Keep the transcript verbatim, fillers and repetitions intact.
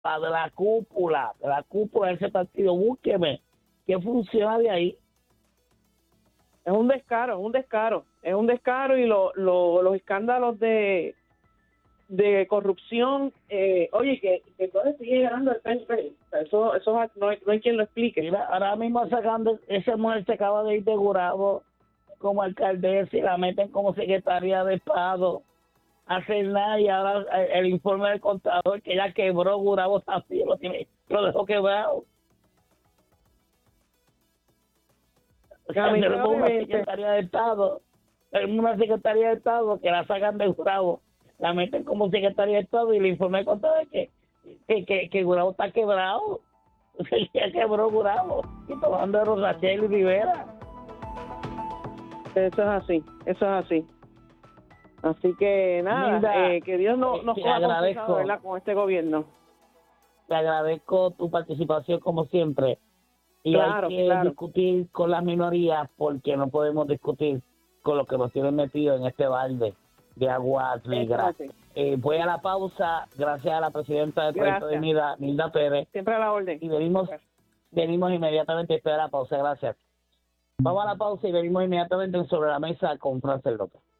la de la cúpula, de la cúpula de ese partido, búsqueme qué funciona de ahí. Es un descaro, es un descaro, es un descaro y lo, lo, los escándalos de de corrupción, eh, oye, que, que entonces sigue ganando el P N P. Eso, eso no hay, no hay quien lo explique. Mira, ahora mismo sacando, esa mujer se acaba de ir de Gurabo como alcaldesa y la meten como secretaria de Estado. Hace nada y ahora el, el informe del contador que ya quebró Gurabo también lo, tiene, lo dejó quebrado. O sea, tenemos una secretaria de Estado, una secretaria de Estado que la sacan de Gurabo, la meten como secretaria de Estado y le informe del contador que, que, que, que Gurabo está quebrado. Ya quebró Gurabo y tomando de Rosachel y Rivera. Eso es así, eso es así. Así que nada, Linda, eh, que Dios no, nos te coja agradezco, complicado, ¿verdad? Con este gobierno. Te agradezco tu participación como siempre. Y Claro, hay que claro. discutir con las minorías porque no podemos discutir con los que nos tienen metidos en este balde de aguas negras. Eh, voy a la pausa, gracias a la presidenta del proyecto de Nilda, Nilda Pérez. Siempre a la orden. Y venimos, venimos inmediatamente después de la pausa, gracias. Vamos a la pausa y venimos inmediatamente en Sobre la Mesa con Frances López.